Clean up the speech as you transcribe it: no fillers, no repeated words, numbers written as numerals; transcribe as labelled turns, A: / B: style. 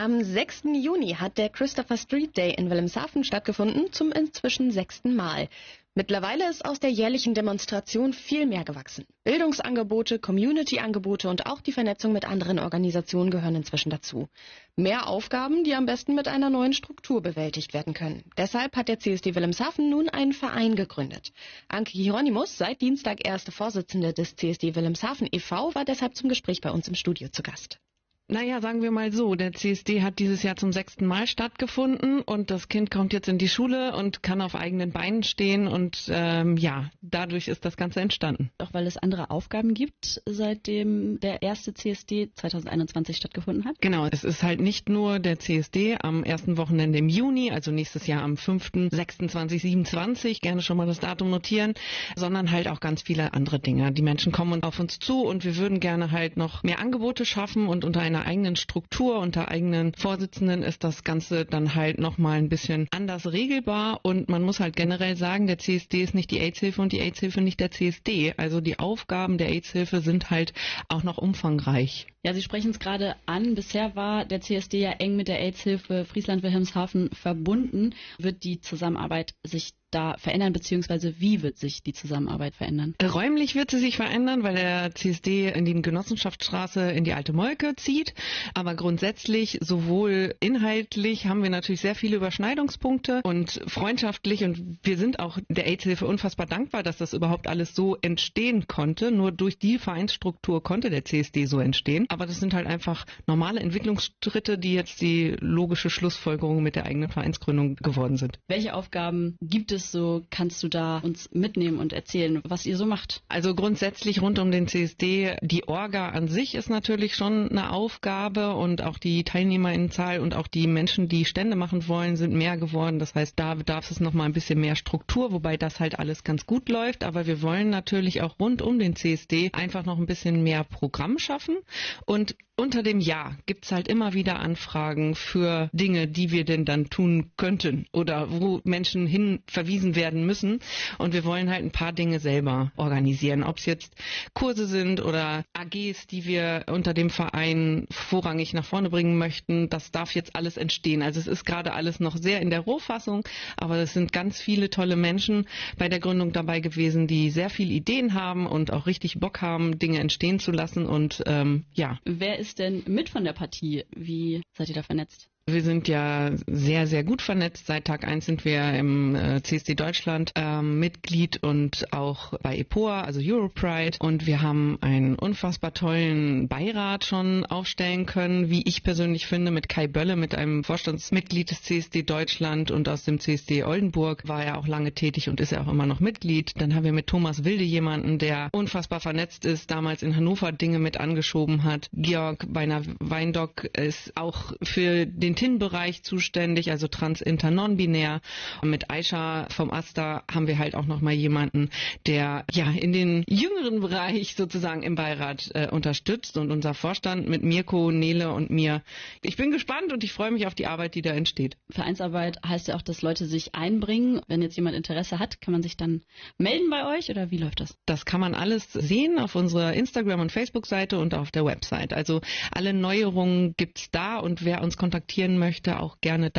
A: Am 6. Juni hat der Christopher Street Day in Wilhelmshaven stattgefunden, zum inzwischen 6. Mal. Mittlerweile ist aus der jährlichen Demonstration viel mehr gewachsen. Bildungsangebote, Community-Angebote und auch die Vernetzung mit anderen Organisationen gehören inzwischen dazu. Mehr Aufgaben, die am besten mit einer neuen Struktur bewältigt werden können. Deshalb hat der CSD Wilhelmshaven nun einen Verein gegründet. Anke Hieronymus, seit Dienstag erste Vorsitzende des CSD Wilhelmshaven e.V., war deshalb zum Gespräch bei uns im Studio zu Gast.
B: Naja, sagen wir mal so, der CSD hat dieses Jahr zum 6. Mal stattgefunden und das Kind kommt jetzt in die Schule und kann auf eigenen Beinen stehen und dadurch ist das Ganze entstanden.
C: Auch weil es andere Aufgaben gibt, seitdem der erste CSD 2021 stattgefunden hat?
B: Genau, es ist halt nicht nur der CSD am ersten Wochenende im Juni, also nächstes Jahr am 5.6.2027, gerne schon mal das Datum notieren, sondern halt auch ganz viele andere Dinge. Die Menschen kommen auf uns zu und wir würden gerne halt noch mehr Angebote schaffen und unter einer eigenen Struktur, unter eigenen Vorsitzenden ist das Ganze dann halt nochmal ein bisschen anders regelbar und man muss halt generell sagen, der CSD ist nicht die AIDS-Hilfe und die AIDS-Hilfe nicht der CSD. Also die Aufgaben der AIDS-Hilfe sind halt auch noch umfangreich.
C: Ja, Sie sprechen es gerade an. Bisher war der CSD ja eng mit der AIDS-Hilfe Friesland-Wilhelmshaven verbunden. Wird die Zusammenarbeit sich da verändern, beziehungsweise wie wird sich die Zusammenarbeit verändern?
B: Räumlich wird sie sich verändern, weil der CSD in die Genossenschaftsstraße in die Alte Molke zieht. Aber grundsätzlich, sowohl inhaltlich haben wir natürlich sehr viele Überschneidungspunkte und freundschaftlich und wir sind auch der AIDS-Hilfe unfassbar dankbar, dass das überhaupt alles so entstehen konnte. Nur durch die Vereinsstruktur konnte der CSD so entstehen. Aber das sind halt einfach normale Entwicklungsschritte, die jetzt die logische Schlussfolgerung mit der eigenen Vereinsgründung geworden sind.
C: Welche Aufgaben gibt es so? Kannst du da uns mitnehmen und erzählen, was ihr so macht?
B: Also grundsätzlich rund um den CSD, die Orga an sich ist natürlich schon eine Aufgabe und auch die Teilnehmerinnenzahl und auch die Menschen, die Stände machen wollen, sind mehr geworden. Das heißt, da bedarf es noch mal ein bisschen mehr Struktur, wobei das halt alles ganz gut läuft. Aber wir wollen natürlich auch rund um den CSD einfach noch ein bisschen mehr Programm schaffen. Und unter dem Jahr gibt's halt immer wieder Anfragen für Dinge, die wir denn dann tun könnten oder wo Menschen hin verwiesen werden müssen. Und wir wollen halt ein paar Dinge selber organisieren. Ob es jetzt Kurse sind oder AGs, die wir unter dem Verein vorrangig nach vorne bringen möchten, das darf jetzt alles entstehen. Also es ist gerade alles noch sehr in der Rohfassung, aber es sind ganz viele tolle Menschen bei der Gründung dabei gewesen, die sehr viele Ideen haben und auch richtig Bock haben, Dinge entstehen zu lassen. Und
C: Wer ist denn mit von der Partie? Wie seid ihr da vernetzt?
B: Wir sind ja sehr, sehr gut vernetzt. Seit Tag 1 sind wir im CSD Deutschland Mitglied und auch bei EPOA, also Europride. Und wir haben einen unfassbar tollen Beirat schon aufstellen können, wie ich persönlich finde, mit Kai Bölle, mit einem Vorstandsmitglied des CSD Deutschland und aus dem CSD Oldenburg, war er auch lange tätig und ist ja auch immer noch Mitglied. Dann haben wir mit Thomas Wilde jemanden, der unfassbar vernetzt ist, damals in Hannover Dinge mit angeschoben hat. Georg Beiner-Weindock ist auch für den TIN-Bereich zuständig, also trans, inter, non-binär. Und mit Aisha vom AStA haben wir halt auch nochmal jemanden, der ja in den jüngeren Bereich sozusagen im Beirat unterstützt und unser Vorstand mit Mirko, Nele und mir. Ich bin gespannt und ich freue mich auf die Arbeit, die da entsteht.
C: Vereinsarbeit heißt ja auch, dass Leute sich einbringen. Wenn jetzt jemand Interesse hat, kann man sich dann melden bei euch oder wie läuft das?
B: Das kann man alles sehen auf unserer Instagram- und Facebook-Seite und auf der Website. Also alle Neuerungen gibt's da und wer uns kontaktieren möchte, auch gerne